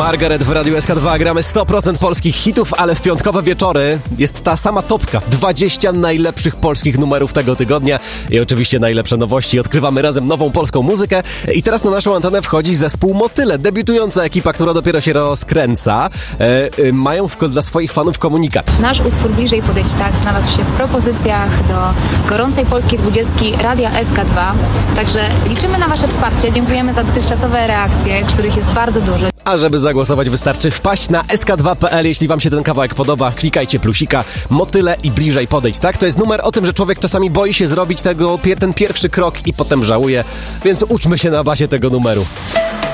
Margaret w Radiu SK2. Gramy 100% polskich hitów, ale w piątkowe wieczory jest ta sama topka. 20 najlepszych polskich numerów tego tygodnia i oczywiście najlepsze nowości. Odkrywamy razem nową polską muzykę i teraz na naszą antenę wchodzi zespół Motyle. Debiutująca ekipa, która dopiero się rozkręca. Mają dla swoich fanów komunikat. Nasz utwór Bliżej podejść tak znalazł się w propozycjach do gorącej polskiej 20 Radia SK2. Także liczymy na Wasze wsparcie. Dziękujemy za dotychczasowe reakcje, których jest bardzo dużo. A żeby zagłosować, wystarczy wpaść na sk2.pl. Jeśli wam się ten kawałek podoba, klikajcie plusika, Motyle i Bliżej podejść, tak? To jest numer o tym, że człowiek czasami boi się zrobić ten pierwszy krok i potem żałuje, więc uczmy się na bazie tego numeru.